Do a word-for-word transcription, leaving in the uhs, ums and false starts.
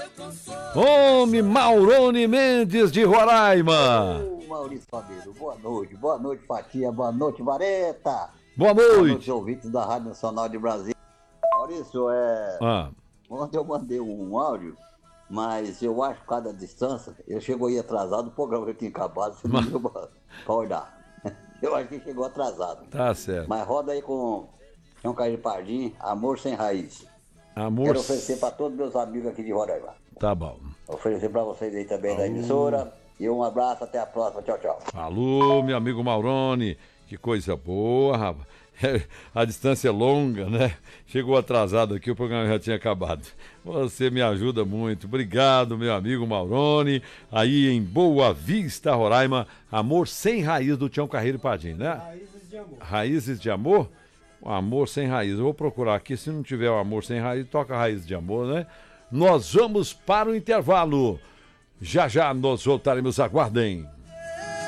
Homem Maurone Mendes de Roraima. Ô, Maurício Fabiano, boa noite. Boa noite, Fatia. Boa noite, Vareta. Boa noite. Boa noite, ouvintes da Rádio Nacional de Brasília. Maurício, é... Ah. Ontem eu mandei um áudio, mas eu acho que por causa da distância, eu chegou aí atrasado, o programa já tinha acabado, você não deu pra, pra olhar. Eu acho que chegou atrasado. Tá certo. Mas roda aí com João Carlos Pardim, Amor Sem Raiz. Amor... Quero oferecer para todos meus amigos aqui de Roraima. Tá bom. Oferecer para vocês aí também. Alô. Da emissora. E um abraço, até a próxima. Tchau, tchau. Alô, meu amigo Maurone. Que coisa boa, rapaz. A distância é longa, né? Chegou atrasado aqui, o programa já tinha acabado. Você me ajuda muito. Obrigado, meu amigo Maurone. Aí em Boa Vista, Roraima, Amor Sem Raiz do Tião Carreiro e Padim, né? Raízes de Amor. Raízes de Amor? Amor Sem Raiz. Eu vou procurar aqui. Se não tiver o Amor Sem Raiz, toca Raízes de Amor, né? Nós vamos para o intervalo. Já já nós voltaremos. Aguardem.